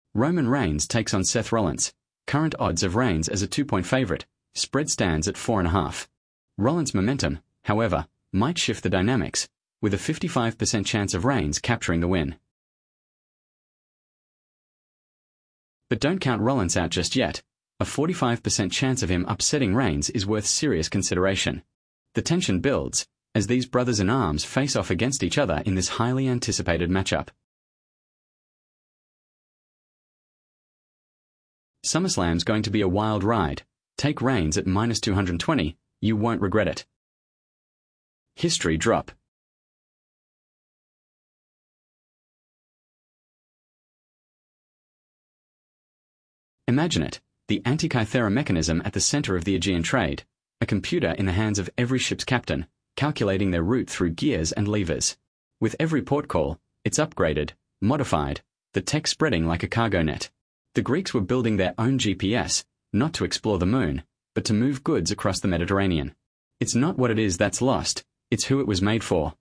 Roman Reigns takes on Seth Rollins. Current odds of Reigns as a 2-point favorite. Spread stands at 4.5. Rollins' momentum, however, might shift the dynamics, with a 55% chance of Reigns capturing the win. But don't count Rollins out just yet. A 45% chance of him upsetting Reigns is worth serious consideration. The tension builds as these brothers-in-arms face off against each other in this highly anticipated matchup. SummerSlam's going to be a wild ride. Take Reigns at -220, you won't regret it. History drop. Imagine it, the Antikythera mechanism at the center of the Aegean trade, a computer in the hands of every ship's captain, calculating their route through gears and levers. With every port call, it's upgraded, modified, the tech spreading like a cargo net. The Greeks were building their own GPS, not to explore the moon, but to move goods across the Mediterranean. It's not what it is that's lost, it's who it was made for.